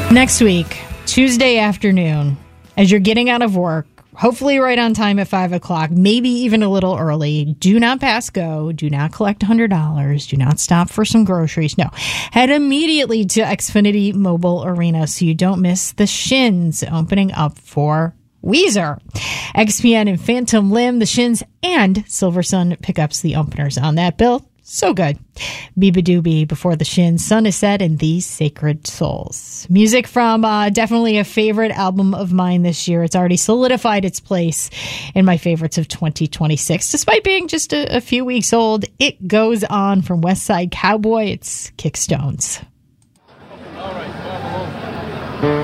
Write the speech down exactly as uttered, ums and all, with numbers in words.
Next week, Tuesday afternoon, as you're getting out of work, hopefully right on time at five o'clock, maybe even a little early, do not pass go. Do not collect one hundred dollars. Do not stop for some groceries. No. Head immediately to Xfinity Mobile Arena so you don't miss the Shins opening up for Weezer. X P N and Phantom Limb, the Shins, and Silversun pickups the openers on that bill. So good. Beabadoobie before the Shins, Sun is Set, and These Sacred Souls. Music from uh, definitely a favorite album of mine this year. It's already solidified its place in my favorites of twenty twenty-six. Despite being just a, a few weeks old, It Goes On from West Side Cowboy. It's Kickstones. All right.